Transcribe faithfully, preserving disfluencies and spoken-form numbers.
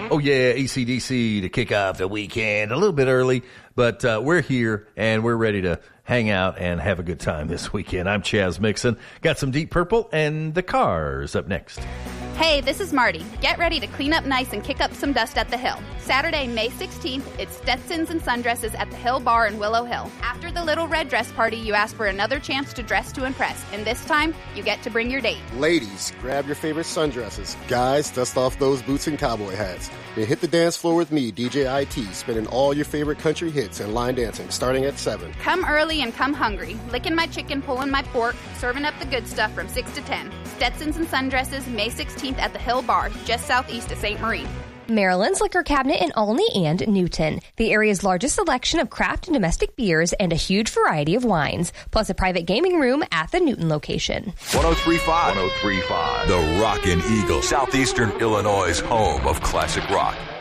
Oh, yeah, A C D C to kick off the weekend a little bit early, but uh, we're here and we're ready to hang out and have a good time this weekend. I'm Chaz Mixon. Got some Deep Purple and The Cars up next. Hey, this is Marty. Get ready to clean up nice and kick up some dust at the Hill. Saturday, May sixteenth, it's Stetsons and Sundresses at the Hill Bar in Willow Hill. After the Little Red Dress Party, you ask for another chance to dress to impress, and this time, you get to bring your date. Ladies, grab your favorite sundresses. Guys, dust off those boots and cowboy hats. And hit the dance floor with me, D J I T, spinning all your favorite country hits and line dancing, starting at seven. Come early and come hungry. Licking my chicken, pulling my pork, serving up the good stuff from six to ten. Stetsons and Sundresses, May sixteenth at the Hill Bar, just southeast of Saint Marie. Maryland's Liquor Cabinet in Olney and Newton. The area's largest selection of craft and domestic beers and a huge variety of wines, plus a private gaming room at the Newton location. one oh three point five. one oh three point five. The Rockin' Eagle, Southeastern Illinois' home of classic rock.